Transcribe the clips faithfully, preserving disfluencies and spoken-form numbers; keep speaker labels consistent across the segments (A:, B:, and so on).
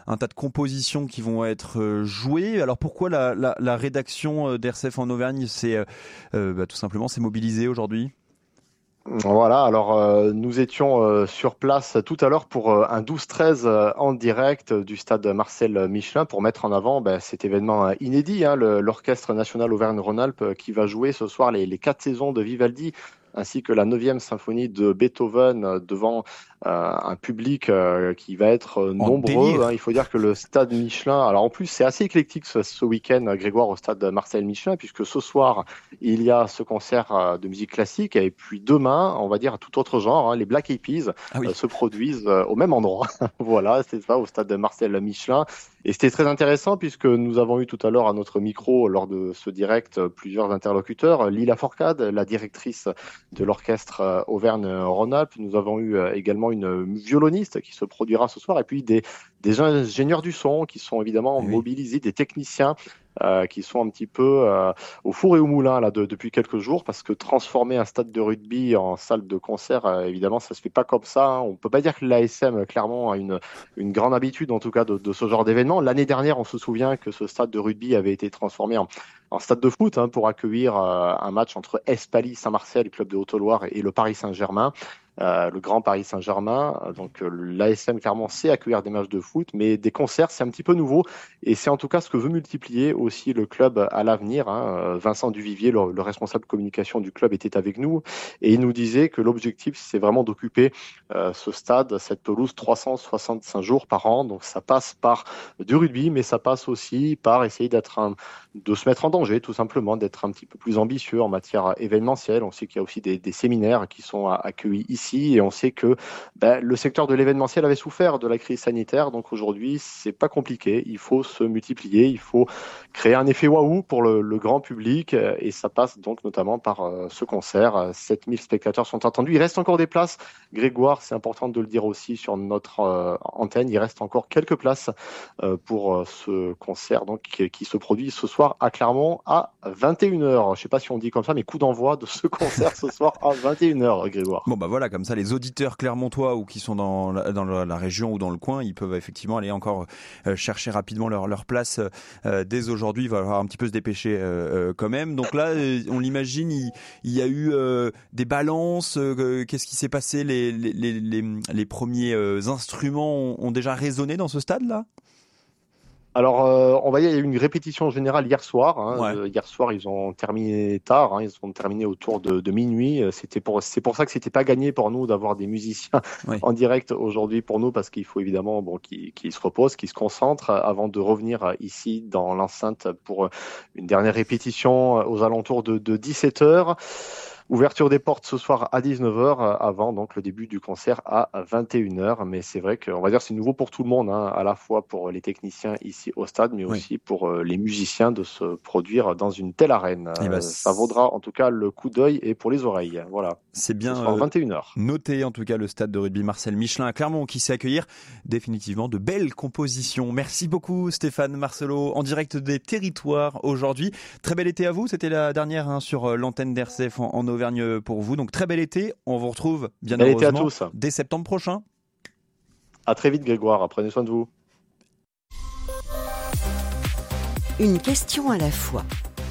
A: un tas de compositions qui vont être euh, jouées. Alors pourquoi la, la, la rédaction d'R C F en Auvergne s'est euh, euh, bah, tout simplement s'est mobilisée aujourd'hui ?
B: Voilà, alors euh, nous étions euh, sur place tout à l'heure pour euh, un douze treize euh, en direct euh, du stade Marcel Michelin pour mettre en avant ben, cet événement euh, inédit, hein, le- l'Orchestre national Auvergne-Rhône-Alpes euh, qui va jouer ce soir les, les quatre saisons de Vivaldi ainsi que la neuvième symphonie de Beethoven euh, devant euh, un public euh, qui va être euh,
A: En
B: nombreux, hein.
A: délire.
B: Il faut dire que le stade Michelin, alors en plus c'est assez éclectique ce, ce week-end, Grégoire, au stade Marcel Michelin, puisque ce soir il y a ce concert euh, de musique classique et puis demain, on va dire à tout autre genre, hein, les Black Eyed Peas
A: Ah
B: euh,
A: oui.
B: se produisent euh, au même endroit. Voilà, c'est ça, au stade Marcel Michelin. Et c'était très intéressant puisque nous avons eu tout à l'heure à notre micro, lors de ce direct, euh, plusieurs interlocuteurs. Lila Forcade, la directrice de l'orchestre euh, Auvergne-Rhône-Alpes. Nous avons eu euh, également une violoniste qui se produira ce soir et puis des, des ingénieurs du son qui sont évidemment
A: Eh oui.
B: mobilisés, des techniciens euh, qui sont un petit peu euh, au four et au moulin là de- depuis quelques jours parce que transformer un stade de rugby en salle de concert, euh, évidemment, ça se fait pas comme ça, hein. On peut pas dire que l'A S M clairement a une une grande habitude en tout cas de, de ce genre d'événement. L'année dernière, on se souvient que ce stade de rugby avait été transformé en, en stade de foot, hein, pour accueillir euh, un match entre Espali Saint-Marcel, le club de Haute-Loire, et, et le Paris Saint-Germain. Euh, le Grand Paris Saint-Germain. Donc euh, l'A S M clairement sait accueillir des matchs de foot, mais des concerts, c'est un petit peu nouveau. Et c'est en tout cas ce que veut multiplier aussi le club à l'avenir, hein. Vincent Duvivier, le, le responsable communication du club, était avec nous et il nous disait que l'objectif, c'est vraiment d'occuper euh, ce stade, cette pelouse, trois cent soixante-cinq jours par an. Donc ça passe par du rugby, mais ça passe aussi par essayer d'être un, de se mettre en danger, tout simplement, d'être un petit peu plus ambitieux en matière événementielle. On sait qu'il y a aussi des, des séminaires qui sont accueillis ici et on sait que ben, le secteur de l'événementiel avait souffert de la crise sanitaire. Donc aujourd'hui, c'est pas compliqué. Il faut se multiplier, il faut créer un effet waouh pour le, le grand public et ça passe donc notamment par euh, ce concert. sept mille spectateurs sont attendus. Il reste encore des places. Grégoire, c'est important de le dire aussi sur notre euh, antenne, il reste encore quelques places euh, pour euh, ce concert donc, qui, qui se produit ce soir à Clermont à vingt et une heures. Je sais pas si on dit comme ça, mais coup d'envoi de ce concert ce soir à vingt et une heures, Grégoire.
A: Bon bah voilà, comme ça les auditeurs clermontois ou qui sont dans la, dans la région ou dans le coin, ils peuvent effectivement aller encore euh, chercher rapidement leur, leur place euh, dès aujourd'hui. Il va falloir un petit peu se dépêcher euh, euh, quand même. Donc là, euh, on l'imagine, il, il y a eu euh, des balances. Euh, qu'est-ce qui s'est passé? Les, les, les, les, les premiers euh, instruments ont, ont déjà résonné dans ce stade-là?
B: Alors, euh, on va dire, il y a eu une répétition générale hier soir, hein.
A: Ouais.
B: Euh, Hier soir, ils ont terminé tard, hein. Ils ont terminé autour de, de minuit. Euh, C'était pour, c'est pour ça que c'était pas gagné pour nous d'avoir des musiciens
A: Oui.
B: en direct aujourd'hui pour nous, parce qu'il faut évidemment bon, qu'ils qu'ils se reposent, qu'ils se concentrent euh, avant de revenir euh, ici dans l'enceinte pour euh, une dernière répétition euh, aux alentours de, de dix-sept heures. Ouverture des portes ce soir à dix-neuf heures, euh, avant donc le début du concert à vingt et une heures. Mais c'est vrai qu'on va dire que c'est nouveau pour tout le monde, hein, à la fois pour les techniciens ici au stade, mais
A: Oui.
B: aussi pour euh, les musiciens de se produire dans une telle arène.
A: Et bah,
B: Euh, ça vaudra en tout cas le coup d'œil et pour les oreilles. Voilà,
A: c'est
B: ce
A: bien
B: sera à
A: euh,
B: vingt et une heures.
A: noté en tout cas le stade de rugby Marcel Michelin à Clermont qui sait accueillir définitivement de belles compositions. Merci beaucoup Stéphane Marcelo en direct des territoires aujourd'hui. Très bel été à vous, c'était la dernière hein, sur l'antenne d'R C F en, en Auvergne pour vous. Donc très bel été, on vous retrouve bien
B: Bel été à
A: heureusement
B: tous.
A: dès septembre prochain.
B: À très vite Grégoire, prenez soin de vous.
C: Une question à la fois.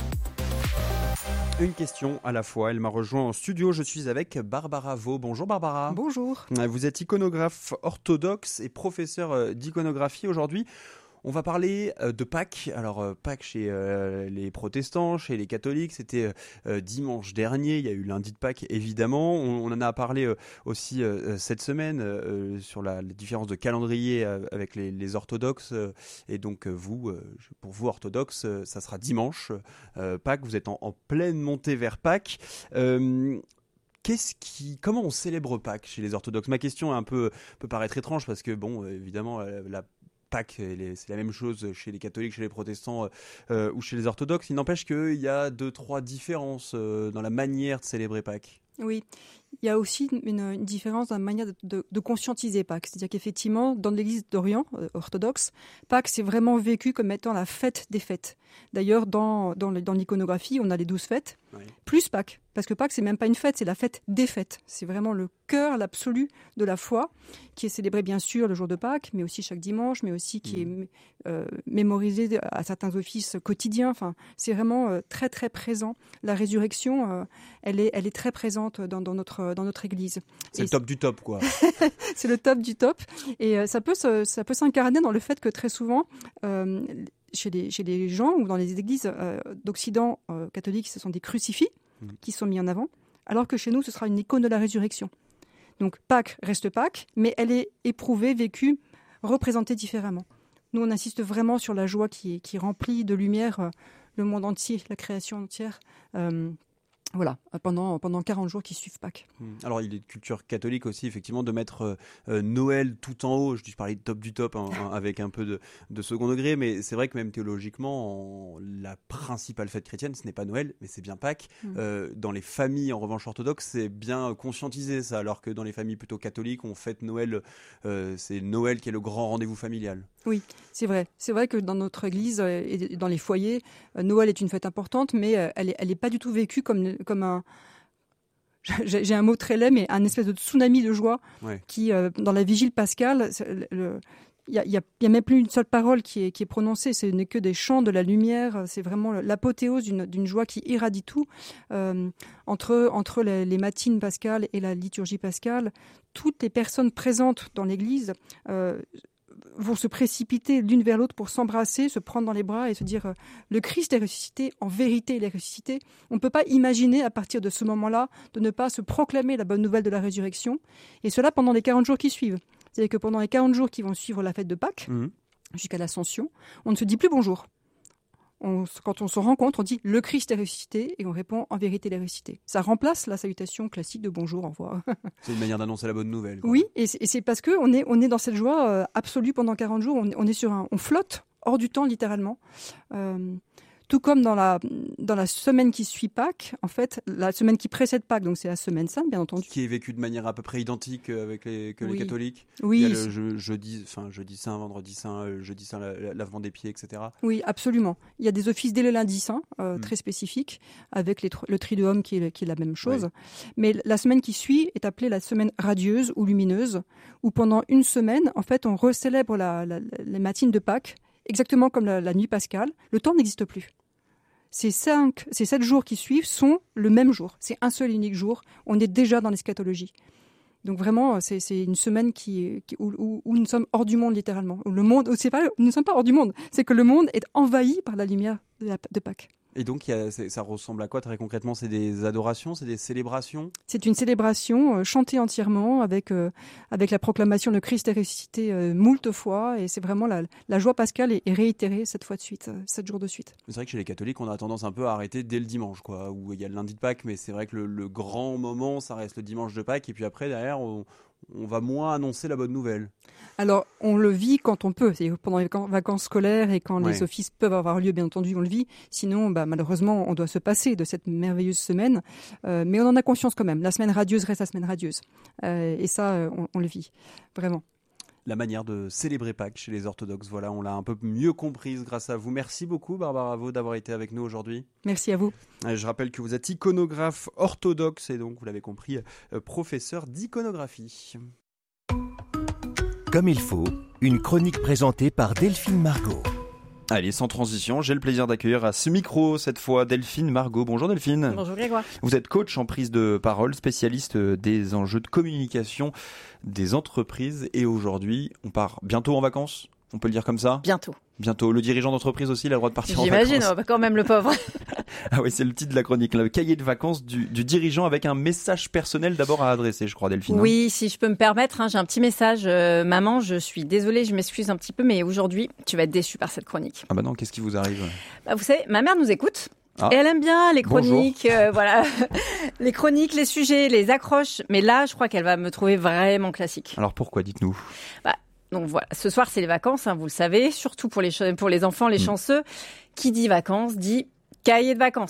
A: Une question à la fois, elle m'a rejoint en studio, je suis avec Barbara Vaux. Bonjour Barbara.
D: Bonjour.
A: Vous êtes iconographe orthodoxe et professeur d'iconographie aujourd'hui. On va parler de Pâques. Alors Pâques chez euh, les protestants, chez les catholiques, c'était euh, dimanche dernier. Il y a eu lundi de Pâques évidemment. On, on en a parlé euh, aussi euh, cette semaine euh, sur la, la différence de calendrier euh, avec les, les orthodoxes. Euh, et donc vous, euh, pour vous orthodoxes, euh, ça sera dimanche euh, Pâques. Vous êtes en, en pleine montée vers Pâques. Euh, Qu'est-ce qui, comment on célèbre Pâques chez les orthodoxes? Ma question est un peu, peut paraître étrange parce que bon, évidemment, la Pâques, c'est la même chose chez les catholiques, chez les protestants euh, ou chez les orthodoxes. Il n'empêche qu'il y a deux, trois différences euh, dans la manière de célébrer Pâques.
D: Oui, il y a aussi une, une différence dans la manière de, de, de conscientiser Pâques. C'est-à-dire qu'effectivement, dans l'Église d'Orient euh, orthodoxe, Pâques c'est vraiment vécu comme étant la fête des fêtes. D'ailleurs, dans, dans, dans l'iconographie, on a les douze fêtes, oui. plus Pâques. Parce que Pâques, c'est même pas une fête, c'est la fête des fêtes. C'est vraiment le cœur, l'absolu de la foi, qui est célébré bien sûr le jour de Pâques, mais aussi chaque dimanche, mais aussi qui mmh. est euh, mémorisé à certains offices quotidiens. Enfin, c'est vraiment euh, très très présent. La résurrection, euh, elle est, elle est très présente dans, dans notre dans notre Église.
A: C'est Et le top c'est... du top, quoi.
D: C'est le top du top. Et euh, ça peut se, ça peut s'incarner dans le fait que très souvent. Euh, Chez les, chez les gens ou dans les églises euh, d'Occident euh, catholiques, ce sont des crucifix mmh. qui sont mis en avant, alors que chez nous, ce sera une icône de la résurrection. Donc Pâques reste Pâques, mais elle est éprouvée, vécue, représentée différemment. Nous, on insiste vraiment sur la joie qui, qui remplit de lumière euh, le monde entier, la création entière. Euh, Voilà, pendant, pendant quarante jours qui suivent Pâques.
A: Alors, il est de culture catholique aussi, effectivement, de mettre euh, Noël tout en haut. Je dis, je parlais de top du top, hein, avec un peu de, de second degré, mais c'est vrai que même théologiquement, en, la principale fête chrétienne, ce n'est pas Noël, mais c'est bien Pâques. Mmh. Euh, dans les familles, en revanche, orthodoxes, c'est bien conscientisé, ça, alors que dans les familles plutôt catholiques, on fête Noël, euh, c'est Noël qui est le grand rendez-vous familial.
D: Oui, c'est vrai. C'est vrai que dans notre église et dans les foyers, Noël est une fête importante, mais elle n'est elle est pas du tout vécue comme, comme un... J'ai, j'ai un mot très laid, mais un espèce de tsunami de joie ouais. qui, euh, dans la vigile pascale, il n'y a, y a, y a même plus une seule parole qui est, qui est prononcée. Ce n'est que des chants, de la lumière. C'est vraiment l'apothéose d'une, d'une joie qui irradie tout. Euh, entre entre les, les matines pascales et la liturgie pascale, toutes les personnes présentes dans l'église... Euh, vont se précipiter l'une vers l'autre pour s'embrasser, se prendre dans les bras et se dire euh, le Christ est ressuscité, en vérité il est ressuscité. On ne peut pas imaginer à partir de ce moment-là de ne pas se proclamer la bonne nouvelle de la résurrection, et cela pendant les quarante jours qui suivent. C'est-à-dire que pendant les quarante jours qui vont suivre la fête de Pâques, mmh. jusqu'à l'Ascension, on ne se dit plus bonjour. On, quand on se rencontre, on dit le Christ est ressuscité et on répond en vérité il est ressusité. Ça remplace la salutation classique de bonjour, au revoir.
A: C'est une manière d'annoncer la bonne nouvelle, quoi.
D: Oui, et c'est, et c'est parce que on est on est dans cette joie euh, absolue pendant quarante jours. On, on est sur un, on flotte hors du temps littéralement. Euh, Tout comme dans la, dans la semaine qui suit Pâques, en fait, la semaine qui précède Pâques, donc c'est la semaine sainte, bien entendu.
A: Qui est vécue de manière à peu près identique avec les, que oui. les catholiques.
D: Oui.
A: Il y a le je, jeudi, enfin, jeudi saint, vendredi saint, jeudi saint, la, lavement des pieds, et cetera.
D: Oui, absolument. Il y a des offices dès le lundi saint, euh, mm. très spécifiques, avec les, le triduum qui est, qui est la même chose. Oui. Mais la semaine qui suit est appelée la semaine radieuse ou lumineuse, où pendant une semaine, en fait, on recélèbre la, la, les matines de Pâques, exactement comme la, la nuit pascale. Le temps n'existe plus. Ces cinq, ces sept jours qui suivent sont le même jour. C'est un seul et unique jour. On est déjà dans l'eschatologie. Donc vraiment, c'est, c'est une semaine qui, qui, où, où, où nous sommes hors du monde, littéralement. Le monde, c'est pas, nous ne sommes pas hors du monde. C'est que le monde est envahi par la lumière de, la, de Pâques.
A: Et donc, il y a, ça ressemble à quoi très concrètement ? C'est des adorations, c'est des célébrations ?
D: C'est une célébration euh, chantée entièrement avec, euh, avec la proclamation de Christ est ressuscité euh, moult fois. Et c'est vraiment la, la joie pascale est, est réitérée sept fois de suite, euh, sept jours de suite.
A: C'est vrai que chez les catholiques, on a tendance un peu à arrêter dès le dimanche, quoi, où il y a le lundi de Pâques, mais c'est vrai que le, le grand moment, ça reste le dimanche de Pâques. Et puis après, derrière, on, on va moins annoncer la bonne nouvelle.
D: Alors, on le vit quand on peut. C'est pendant les vacances scolaires et quand ouais. les offices peuvent avoir lieu, bien entendu, on le vit. Sinon, bah, malheureusement, on doit se passer de cette merveilleuse semaine. Euh, mais on en a conscience quand même. La semaine radieuse reste la semaine radieuse. Euh, et ça, on, on le vit. Vraiment.
A: La manière de célébrer Pâques chez les orthodoxes. Voilà, on l'a un peu mieux comprise grâce à vous. Merci beaucoup, Barbara Vaud, d'avoir été avec nous aujourd'hui.
D: Merci à vous.
A: Je rappelle que vous êtes iconographe orthodoxe et donc, vous l'avez compris, professeur d'iconographie.
E: Comme il faut, une chronique présentée par Delphine Margot.
A: Allez, sans transition, j'ai le plaisir d'accueillir à ce micro, cette fois, Delphine Margot. Bonjour Delphine.
F: Bonjour Grégoire.
A: Vous êtes coach en prise de parole, spécialiste des enjeux de communication des entreprises. Et aujourd'hui, on part bientôt en vacances ? On peut le dire comme ça ?
F: Bientôt.
A: Bientôt. Le dirigeant d'entreprise aussi, il a le droit de partir
F: J'imagine,
A: en vacances.
F: J'imagine, quand même le pauvre.
A: Ah oui, c'est le titre de la chronique. Le cahier de vacances du, du dirigeant avec un message personnel d'abord à adresser, je crois, Delphine.
F: Oui, si je peux me permettre, hein, j'ai un petit message. Euh, maman, je suis désolée, je m'excuse un petit peu, mais aujourd'hui, tu vas être déçue par cette chronique.
A: Ah bah non, qu'est-ce qui vous arrive ?
F: Bah, vous savez, ma mère nous écoute.
A: Ah.
F: Et elle aime bien les chroniques, euh, voilà, les chroniques, les sujets, les accroches. Mais là, je crois qu'elle va me trouver vraiment classique.
A: Alors pourquoi ? Dites-nous.
F: Bah, Donc voilà, ce soir c'est les vacances, hein, vous le savez, surtout pour les, ch- pour les enfants, les mmh. chanceux. Qui dit vacances dit cahier de vacances.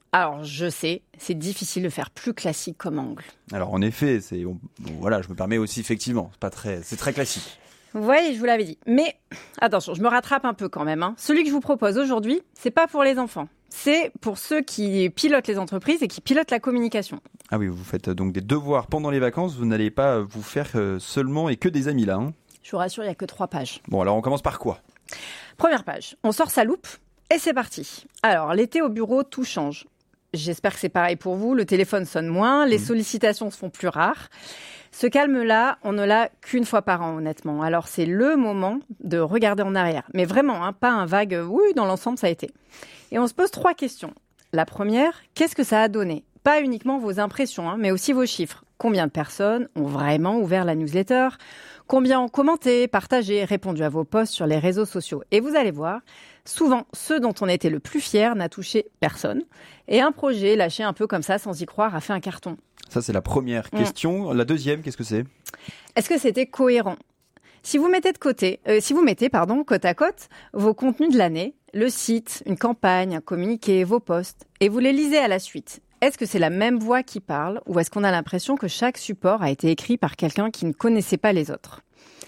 F: Alors, je sais, c'est difficile de faire plus classique comme angle.
A: Alors, en effet, c'est, on, bon, voilà, je me permets aussi, effectivement, c'est, pas très, c'est très classique.
F: Oui, je vous l'avais dit. Mais attention, je me rattrape un peu quand même. Hein. Celui que je vous propose aujourd'hui, c'est pas pour les enfants. C'est pour ceux qui pilotent les entreprises et qui pilotent la communication.
A: Ah oui, vous faites donc des devoirs pendant les vacances. Vous n'allez pas vous faire seulement et que des amis là. Hein.
F: Je vous rassure, il n'y a que trois pages.
A: Bon, alors on commence par quoi ?
F: Première page, on sort sa loupe et c'est parti. Alors, l'été au bureau, tout change. J'espère que c'est pareil pour vous. Le téléphone sonne moins, les mmh. sollicitations se font plus rares. Ce calme-là, on ne l'a qu'une fois par an, honnêtement. Alors, c'est le moment de regarder en arrière. Mais vraiment, hein, pas un vague « oui, dans l'ensemble, ça a été ». Et on se pose trois questions. La première, qu'est-ce que ça a donné ? Pas uniquement vos impressions, hein, mais aussi vos chiffres. Combien de personnes ont vraiment ouvert la newsletter ? Combien ont commenté, partagé, répondu à vos posts sur les réseaux sociaux ? Et vous allez voir, souvent, ceux dont on était le plus fier n'a touché personne. Et un projet lâché un peu comme ça, sans y croire, a fait un carton.
A: Ça, c'est la première question. Mmh. La deuxième, qu'est-ce que c'est ?
F: Est-ce que c'était cohérent ? Si vous mettez de côté, euh, si vous mettez, pardon, côte à côte, vos contenus de l'année, le site, une campagne, un communiqué, vos posts, et vous les lisez à la suite, est-ce que c'est la même voix qui parle ou est-ce qu'on a l'impression que chaque support a été écrit par quelqu'un qui ne connaissait pas les autres ?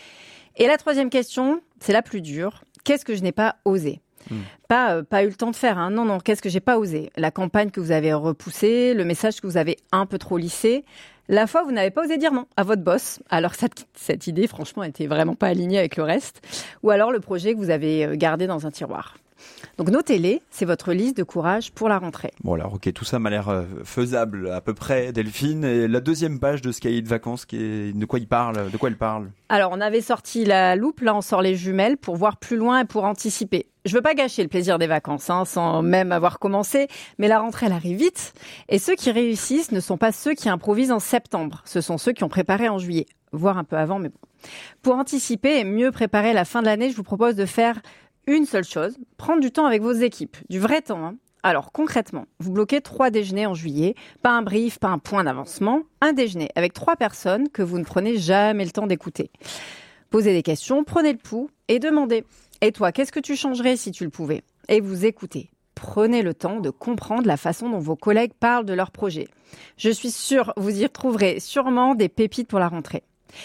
F: Et la troisième question, c'est la plus dure. Qu'est-ce que je n'ai pas osé ? Mmh. Pas, euh, pas eu le temps de faire, hein. non, non, qu'est-ce que j'ai pas osé ? La campagne que vous avez repoussée, le message que vous avez un peu trop lissé, la fois où vous n'avez pas osé dire non à votre boss, alors que cette, cette idée, franchement, était vraiment pas alignée avec le reste, ou alors le projet que vous avez gardé dans un tiroir. Donc notez-les, c'est votre liste de courage pour la rentrée.
A: Bon alors ok, tout ça m'a l'air euh, faisable à peu près, Delphine. Et la deuxième page de ce cahier de vacances, qui est... de quoi il parle, de quoi elle parle ?
F: Alors on avait sorti la loupe, là on sort les jumelles pour voir plus loin et pour anticiper. Je veux pas gâcher le plaisir des vacances, hein, sans même avoir commencé, mais la rentrée elle arrive vite. Et ceux qui réussissent ne sont pas ceux qui improvisent en septembre, ce sont ceux qui ont préparé en juillet, voire un peu avant, mais bon. Pour anticiper et mieux préparer la fin de l'année, je vous propose de faire une seule chose, prendre du temps avec vos équipes, du vrai temps. Hein. Alors concrètement, vous bloquez trois déjeuners en juillet, pas un brief, pas un point d'avancement, un déjeuner avec trois personnes que vous ne prenez jamais le temps d'écouter. Posez des questions, prenez le pouls et demandez. Et toi, qu'est-ce que tu changerais si tu le pouvais ? Et vous écoutez. Prenez le temps de comprendre la façon dont vos collègues parlent de leur projet. Je suis sûre, vous y retrouverez sûrement des pépites pour la rentrée.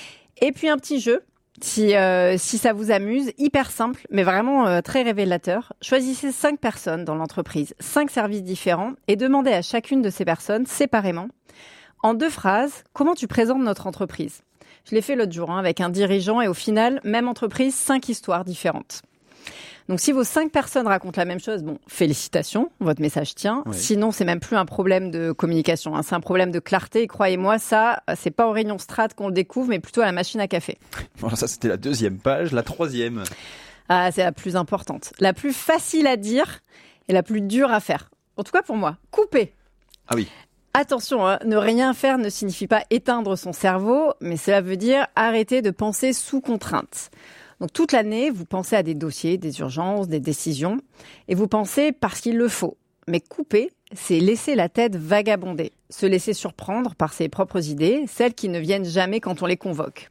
F: Et puis un petit jeu. Si, euh, si ça vous amuse, hyper simple, mais vraiment euh, très révélateur, choisissez cinq personnes dans l'entreprise, cinq services différents, et demandez à chacune de ces personnes, séparément, en deux phrases, comment tu présentes notre entreprise. Je l'ai fait l'autre jour hein, avec un dirigeant, et au final, même entreprise, cinq histoires différentes. Donc si vos cinq personnes racontent la même chose, bon, félicitations, votre message tient. Oui. Sinon, c'est même plus un problème de communication, hein, c'est un problème de clarté. Et croyez-moi, ça, c'est pas aux réunions strat qu'on le découvre, mais plutôt à la machine à café.
A: Bon, ça, c'était la deuxième page. La troisième.
F: Ah, c'est la plus importante. La plus facile à dire et la plus dure à faire. En tout cas pour moi. Couper.
A: Ah oui.
F: Attention, hein, ne rien faire ne signifie pas éteindre son cerveau, mais cela veut dire arrêter de penser sous contrainte. Donc toute l'année, vous pensez à des dossiers, des urgences, des décisions, et vous pensez parce qu'il le faut. Mais couper, c'est laisser la tête vagabonder, se laisser surprendre par ses propres idées, celles qui ne viennent jamais quand on les convoque.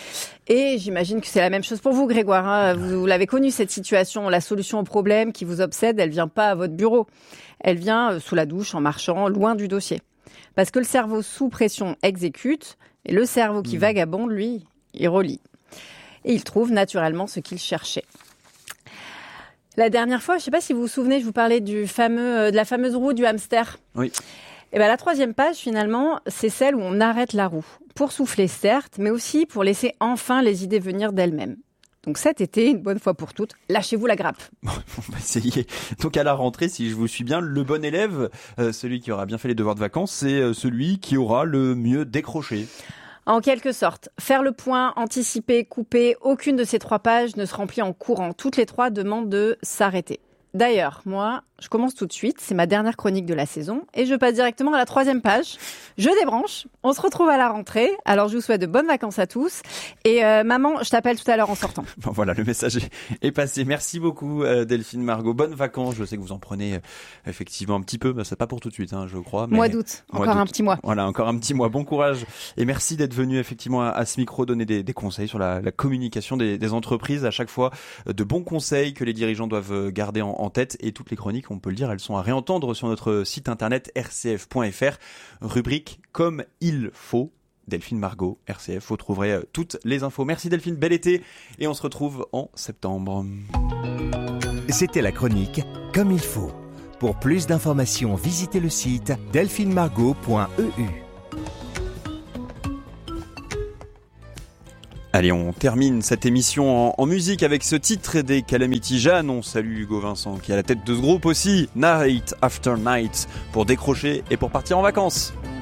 F: Et j'imagine que c'est la même chose pour vous, Grégoire. Hein. Vous l'avez connu, cette situation. La solution au problème qui vous obsède, elle vient pas à votre bureau. Elle vient sous la douche, en marchant, loin du dossier. Parce que le cerveau sous pression exécute, et le cerveau qui mmh. vagabonde, lui, il relie. Et il trouve naturellement ce qu'il cherchait. La dernière fois, je ne sais pas si vous vous souvenez, je vous parlais du fameux, de la fameuse roue du hamster.
A: Oui.
F: Et ben la troisième page, finalement, c'est celle où on arrête la roue. Pour souffler, certes, mais aussi pour laisser enfin les idées venir d'elles-mêmes. Donc cet été, une bonne fois pour toutes, lâchez-vous la grappe.
A: Bon, on va essayer. Donc à la rentrée, si je vous suis bien, le bon élève, euh, celui qui aura bien fait les devoirs de vacances, c'est euh, celui qui aura le mieux décroché.
F: En quelque sorte, faire le point, anticiper, couper, aucune de ces trois pages ne se remplit en courant. Toutes les trois demandent de s'arrêter. D'ailleurs, moi, je commence tout de suite, c'est ma dernière chronique de la saison, et je passe directement à la troisième page. Je débranche, on se retrouve à la rentrée, alors je vous souhaite de bonnes vacances à tous, et euh, maman, je t'appelle tout à l'heure en sortant.
A: Bon voilà, le message est passé. Merci beaucoup euh, Delphine, Margot, bonnes vacances, je sais que vous en prenez euh, effectivement un petit peu, mais c'est pas pour tout de suite, hein, je crois. Mais...
F: Mois d'août, encore
A: mois d'août.
F: un petit mois.
A: Voilà, encore un petit mois, bon courage, et merci d'être venu effectivement à, à ce micro donner des, des conseils sur la, la communication des, des entreprises, à chaque fois de bons conseils que les dirigeants doivent garder en, en tête, et toutes les chroniques ont on peut le dire, elles sont à réentendre sur notre site internet r c f point f r, rubrique Comme il faut. Delphine Margot, R C F, vous trouverez toutes les infos. Merci Delphine, bel été, et on se retrouve en septembre.
E: C'était la chronique Comme il faut. Pour plus d'informations, visitez le site delphine margot point e u.
A: Allez, on termine cette émission en, en musique avec ce titre des Calamity Jane. On salue Hugo Vincent qui est à la tête de ce groupe aussi, Night After Night, pour décrocher et pour partir en vacances.